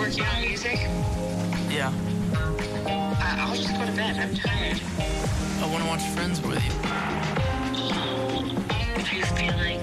working on music? Yeah. I'll just go to bed. I'm tired. I want to watch Friends with you. Do you feel like